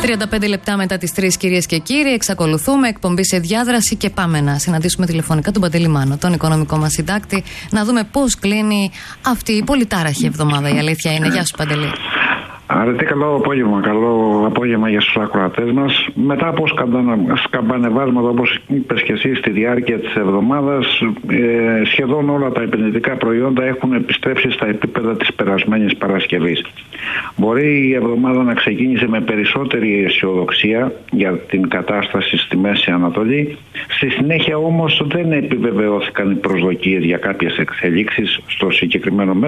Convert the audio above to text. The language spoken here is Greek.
35 λεπτά μετά τις 3, κυρίες και κύριοι, εξακολουθούμε εκπομπή σε διάδραση και πάμε να συναντήσουμε τηλεφωνικά τον Παντελή Μάνο, τον οικονομικό μας συντάκτη, να δούμε πώς κλείνει αυτή η πολυτάραχη εβδομάδα. Η αλήθεια είναι. Γεια σου, Παντελή. Αρετή, καλό απόγευμα για τους ακροατές μας. Μετά από σκαμπανεβάσματα, όπως είπες και εσύ, στη διάρκεια της εβδομάδας, σχεδόν όλα τα επενδυτικά προϊόντα έχουν επιστρέψει στα επίπεδα της περασμένης Παρασκευής. Μπορεί η εβδομάδα να ξεκίνησε με περισσότερη αισιοδοξία για την κατάσταση στη Μέση Ανατολή. Στη συνέχεια όμως δεν επιβεβαιώθηκαν οι προσδοκίες για κάποιες εξελίξεις στο συγκεκριμένο μέτωπο.